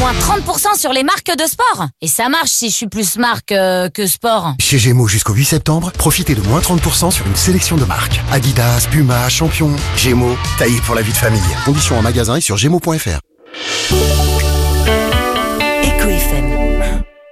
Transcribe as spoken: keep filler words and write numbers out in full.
moins trente pour cent sur les marques de sport. Et ça marche si je suis plus marque euh, que sport. Chez Gémeaux jusqu'au huit septembre, profitez de moins trente pour cent sur une sélection de marques. Adidas, Puma, Champion. Gémeaux, taillé pour la vie de famille. Conditions en magasin et sur gémeaux point f r.